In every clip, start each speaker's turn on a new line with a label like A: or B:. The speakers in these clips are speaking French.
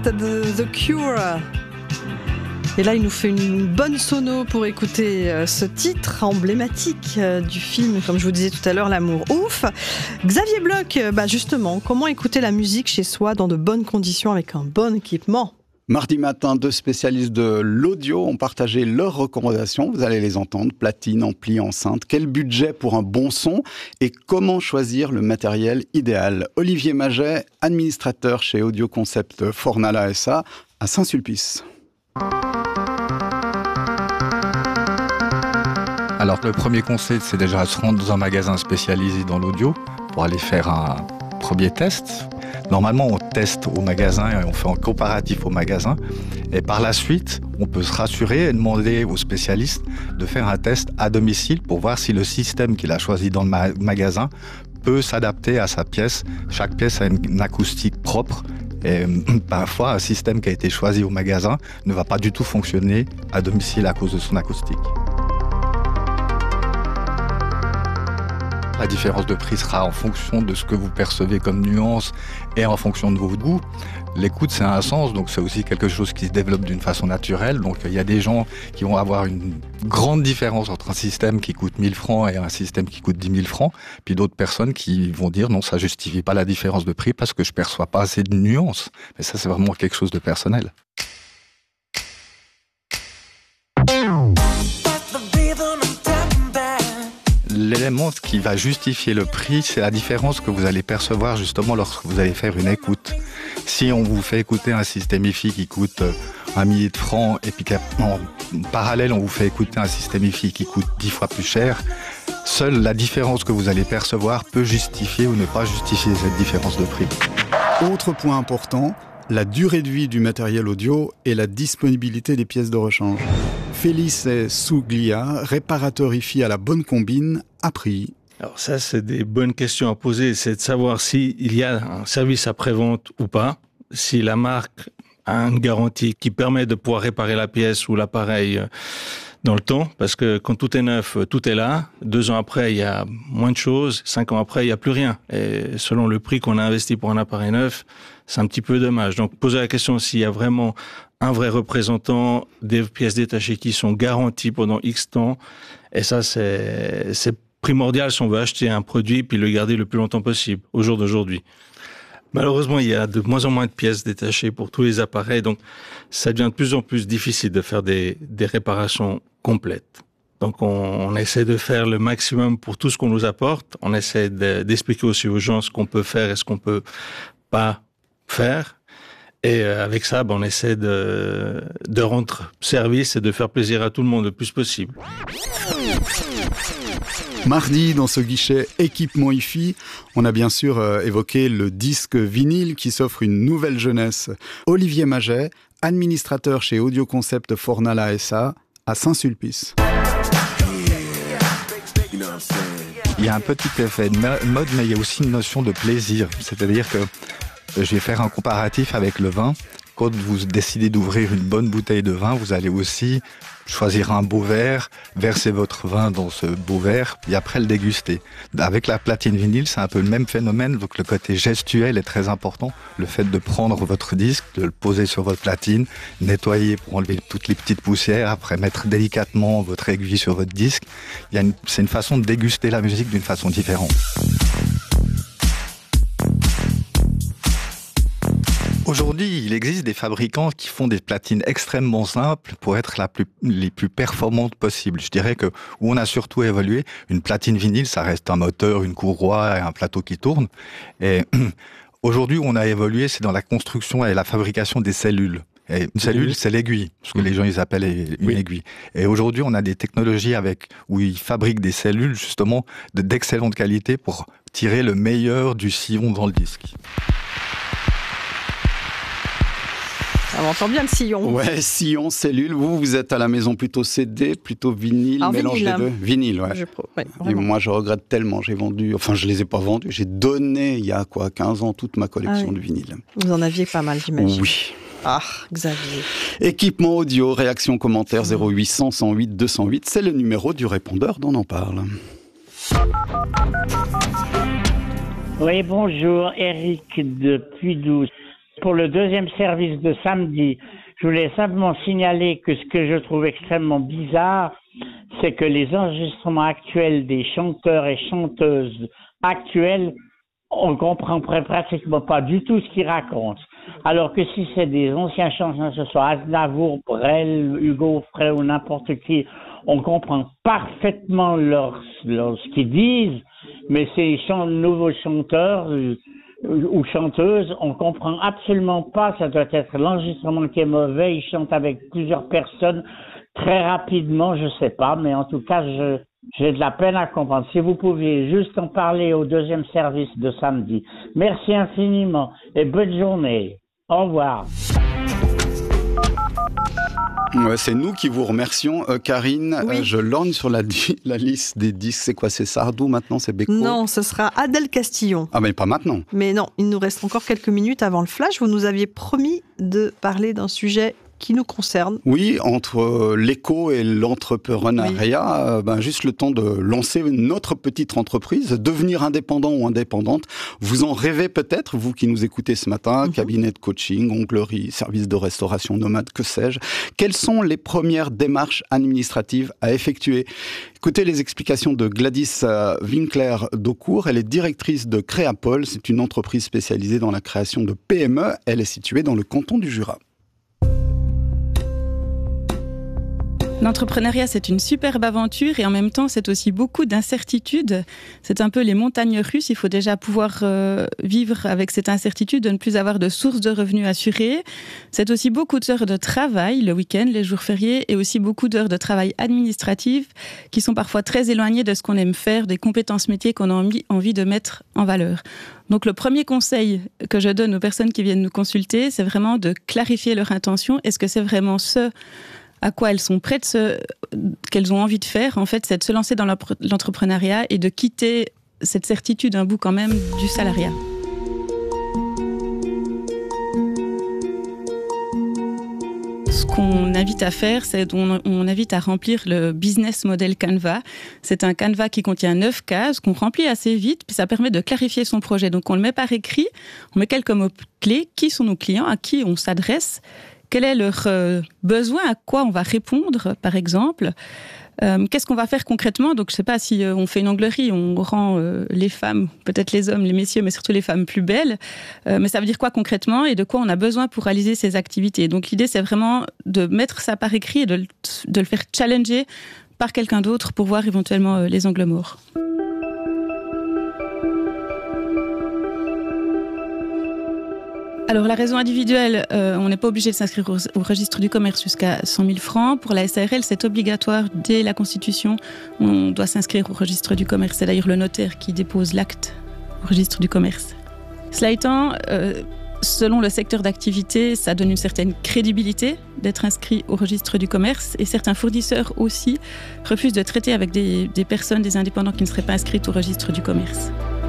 A: de The Cure. Et là, il nous fait une bonne sono pour écouter ce titre emblématique du film, comme je vous disais tout à l'heure, L'amour ouf. Xavier Bloch, justement, comment écouter la musique chez soi dans de bonnes conditions avec un bon équipement ?
B: Mardi matin, 2 spécialistes de l'audio ont partagé leurs recommandations. Vous allez les entendre. Platine, ampli, enceinte. Quel budget pour un bon son et comment choisir le matériel idéal? Olivier Maget, administrateur chez Audio Concept Fornala SA à Saint-Sulpice.
C: Alors le premier conseil, c'est déjà se rendre dans un magasin spécialisé dans l'audio pour aller faire un premier test. Normalement, on teste au magasin et on fait un comparatif au magasin. Et par la suite, on peut se rassurer et demander aux spécialistes de faire un test à domicile pour voir si le système qu'il a choisi dans le magasin peut s'adapter à sa pièce. Chaque pièce a une acoustique propre. Et parfois, un système qui a été choisi au magasin ne va pas du tout fonctionner à domicile à cause de son acoustique. La différence de prix sera en fonction de ce que vous percevez comme nuance et en fonction de vos goûts. L'écoute, c'est un sens, donc c'est aussi quelque chose qui se développe d'une façon naturelle. Donc il y a des gens qui vont avoir une grande différence entre un système qui coûte 1000 francs et un système qui coûte 10 000 francs. Puis d'autres personnes qui vont dire non, ça justifie pas la différence de prix parce que je perçois pas assez de nuances. Mais ça, c'est vraiment quelque chose de personnel. L'élément qui va justifier le prix, c'est la différence que vous allez percevoir justement lorsque vous allez faire une écoute. Si on vous fait écouter un système hi-fi qui coûte 1 millier de francs et puis qu'en parallèle on vous fait écouter un système hi-fi qui coûte 10 fois plus cher, seule la différence que vous allez percevoir peut justifier ou ne pas justifier cette différence de prix.
B: Autre point important, la durée de vie du matériel audio et la disponibilité des pièces de rechange. Félix Souglia, réparateur hi-fi à la bonne combine, a pris.
D: Alors ça, c'est des bonnes questions à poser. C'est de savoir s'il y a un service après-vente ou pas, si la marque a une garantie qui permet de pouvoir réparer la pièce ou l'appareil dans le temps, parce que quand tout est neuf, tout est là. 2 ans après, il y a moins de choses. 5 ans après, il n'y a plus rien. Et selon le prix qu'on a investi pour un appareil neuf, c'est un petit peu dommage. Donc, poser la question s'il y a vraiment un vrai représentant des pièces détachées qui sont garanties pendant X temps. Et ça, c'est primordial si on veut acheter un produit puis le garder le plus longtemps possible, au jour d'aujourd'hui. Malheureusement, il y a de moins en moins de pièces détachées pour tous les appareils, donc ça devient de plus en plus difficile de faire des réparations complètes. Donc on essaie de faire le maximum pour tout ce qu'on nous apporte. On essaie d'expliquer aussi aux gens ce qu'on peut faire et ce qu'on peut pas faire. Et avec ça, on essaie de rendre service et de faire plaisir à tout le monde le plus possible.
B: Mardi, dans ce guichet équipement hi-fi, on a bien sûr évoqué le disque vinyle qui s'offre une nouvelle jeunesse. Olivier Maget, administrateur chez Audio Concept Fornala SA à Saint-Sulpice.
C: Il y a un petit effet de mode, mais il y a aussi une notion de plaisir. C'est-à-dire que je vais faire un comparatif avec le vin. Quand vous décidez d'ouvrir une bonne bouteille de vin, vous allez aussi choisir un beau verre, verser votre vin dans ce beau verre, et après le déguster. Avec la platine vinyle, c'est un peu le même phénomène, donc le côté gestuel est très important. Le fait de prendre votre disque, de le poser sur votre platine, nettoyer pour enlever toutes les petites poussières, après mettre délicatement votre aiguille sur votre disque. C'est une façon de déguster la musique d'une façon différente. Aujourd'hui, il existe des fabricants qui font des platines extrêmement simples pour être les plus performantes possibles. Je dirais que où on a surtout évolué, une platine vinyle, ça reste un moteur, une courroie et un plateau qui tourne. Et aujourd'hui, où on a évolué, c'est dans la construction et la fabrication des cellules. Et une cellule, c'est l'aiguille, ce que les gens ils appellent une aiguille. Et aujourd'hui, on a des technologies où ils fabriquent des cellules justement d'excellente qualité pour tirer le meilleur du sillon dans le disque.
A: On entend bien le sillon.
B: Ouais, sillon, cellule. Vous êtes à la maison plutôt CD, plutôt vinyle, mélange des deux. Vinyle, ouais. Et moi, je regrette tellement. J'ai vendu, je les ai pas vendus. J'ai donné, il y a 15 ans, toute ma collection de vinyles.
A: Vous en aviez pas mal, j'imagine.
B: Oui.
A: Ah, Xavier.
B: Équipement audio, réaction, commentaire 0800 108 208. C'est le numéro du répondeur d'On en parle.
E: Oui, bonjour. Eric de Puydou. Pour le deuxième service de samedi, je voulais simplement signaler que ce que je trouve extrêmement bizarre, c'est que les enregistrements actuels des chanteurs et chanteuses actuels, on comprend pratiquement pas du tout ce qu'ils racontent. Alors que si c'est des anciens chanteurs, que ce soit Aznavour, Brel, Hugo Frey ou n'importe qui, on comprend parfaitement ce qu'ils disent, mais ces nouveaux chanteurs ou chanteuses, on comprend absolument pas. Ça doit être l'enregistrement qui est mauvais. Ils chantent avec plusieurs personnes très rapidement, je sais pas, mais en tout cas, j'ai de la peine à comprendre. Si vous pouviez juste en parler au deuxième service de samedi. Merci infiniment et bonne journée. Au revoir.
B: Ouais, c'est nous qui vous remercions. Karine,
A: oui.
B: Je lorgne sur la liste des disques. C'est quoi? C'est Sardou maintenant? C'est Beko?
A: Non, ce sera Adèle Castillon.
B: Ah, mais pas maintenant.
A: Mais non, il nous reste encore quelques minutes avant le flash. Vous nous aviez promis de parler d'un sujet qui nous concerne.
B: Oui, entre l'éco et l'entrepreneuriat, juste le temps de lancer notre petite entreprise, devenir indépendant ou indépendante. Vous en rêvez peut-être, vous qui nous écoutez ce matin, cabinet de coaching, onglerie, service de restauration nomade, que sais-je. Quelles sont les premières démarches administratives à effectuer? Écoutez les explications de Gladys Winkler d'Aucourt. Elle est directrice de Créapol. C'est une entreprise spécialisée dans la création de PME. Elle est située dans le canton du Jura.
F: L'entrepreneuriat, c'est une superbe aventure et en même temps, c'est aussi beaucoup d'incertitudes. C'est un peu les montagnes russes. Il faut déjà pouvoir vivre avec cette incertitude de ne plus avoir de source de revenus assurée. C'est aussi beaucoup d'heures de travail le week-end, les jours fériés, et aussi beaucoup d'heures de travail administratif qui sont parfois très éloignées de ce qu'on aime faire, des compétences métiers qu'on a envie de mettre en valeur. Donc le premier conseil que je donne aux personnes qui viennent nous consulter, c'est vraiment de clarifier leur intention. Est-ce que c'est vraiment ce à quoi elles sont prêtes, qu'elles ont envie de faire, en fait, c'est de se lancer dans l'entrepreneuriat et de quitter cette certitude un bout quand même du salariat. Ce qu'on invite à faire, c'est on invite à remplir le business model Canva. C'est un Canva qui contient 9 cases qu'on remplit assez vite, puis ça permet de clarifier son projet. Donc on le met par écrit, on met quelques mots-clés, qui sont nos clients, à qui on s'adresse, quel est leur besoin, à quoi on va répondre, par exemple. Qu'est-ce qu'on va faire concrètement? Donc, je ne sais pas si on fait une onglerie, on rend les femmes, peut-être les hommes, les messieurs, mais surtout les femmes plus belles. Mais ça veut dire quoi concrètement et de quoi on a besoin pour réaliser ces activités? Donc, l'idée, c'est vraiment de mettre ça par écrit et de le faire challenger par quelqu'un d'autre pour voir éventuellement les angles morts. Alors, la raison individuelle, on n'est pas obligé de s'inscrire au registre du commerce jusqu'à 100 000 francs. Pour la SARL, c'est obligatoire dès la Constitution. On doit s'inscrire au registre du commerce. C'est d'ailleurs le notaire qui dépose l'acte au registre du commerce. Cela étant, selon le secteur d'activité, ça donne une certaine crédibilité d'être inscrit au registre du commerce. Et certains fournisseurs aussi refusent de traiter avec des personnes, des indépendants qui ne seraient pas inscrites au registre du commerce.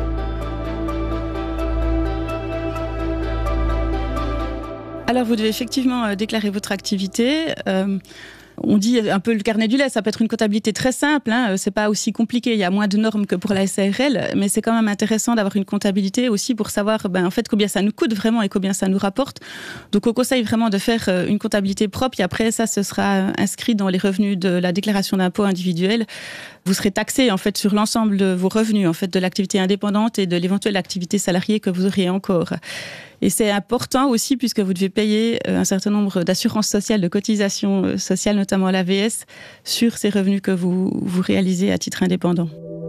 F: Alors, vous devez effectivement déclarer votre activité. On dit un peu le carnet du lait, ça peut être une comptabilité très simple, hein, c'est pas aussi compliqué, il y a moins de normes que pour la SARL, mais c'est quand même intéressant d'avoir une comptabilité aussi pour savoir en fait combien ça nous coûte vraiment et combien ça nous rapporte. Donc on conseille vraiment de faire une comptabilité propre et après ça, ce sera inscrit dans les revenus de la déclaration d'impôt individuelle. Vous serez taxé en fait sur l'ensemble de vos revenus en fait de l'activité indépendante et de l'éventuelle activité salariée que vous auriez encore. Et c'est important aussi puisque vous devez payer un certain nombre d'assurances sociales, de cotisations sociales, notamment l'AVS, sur ces revenus que vous réalisez à titre indépendant.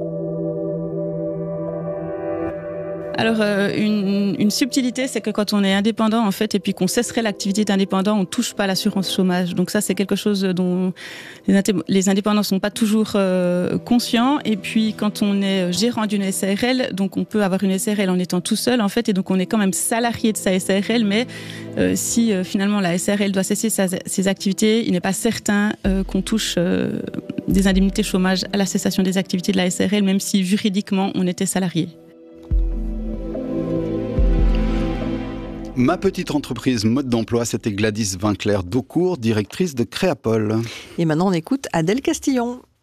F: Alors, une subtilité, c'est que quand on est indépendant, en fait, et puis qu'on cesserait l'activité d'indépendant, on ne touche pas l'assurance chômage. Donc ça, c'est quelque chose dont les indépendants ne sont pas toujours conscients. Et puis, quand on est gérant d'une SARL, donc on peut avoir une SARL en étant tout seul, en fait, et donc on est quand même salarié de sa SARL, mais si finalement la SARL doit cesser ses activités, il n'est pas certain qu'on touche des indemnités chômage à la cessation des activités de la SARL, même si juridiquement, on était salarié.
B: Ma petite entreprise mode d'emploi, c'était Gladys Winkler d'Aucourt, directrice de Créapol.
A: Et maintenant, on écoute Adèle Castillon.